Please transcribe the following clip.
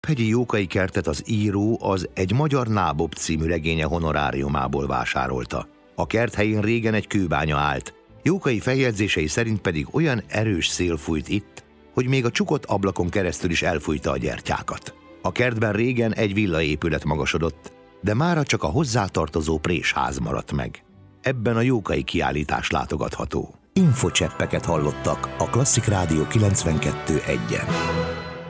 Hegyi Jókai kertet az író az Egy magyar nábob című regénye honoráriumából vásárolta. A kert helyén régen egy kőbánya állt, Jókai feljegyzései szerint pedig olyan erős szél fújt itt, hogy még a csukott ablakon keresztül is elfújta a gyertyákat. A kertben régen egy villaépület magasodott, de mára csak a hozzátartozó présház maradt meg. Ebben a Jókai kiállítás látogatható. Infocseppeket hallottak a Klasszik Rádió 92.1-en.